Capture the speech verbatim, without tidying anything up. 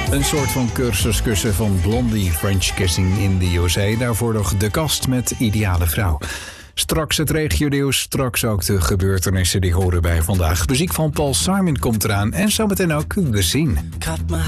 Een soort van cursus kussen van Blondie, French Kissing in the U S A. Daarvoor nog de kast met Ideale Vrouw. Straks het regionieuws, straks ook de gebeurtenissen die horen bij vandaag. Muziek van Paul Simon komt eraan en zometeen ook The Scene.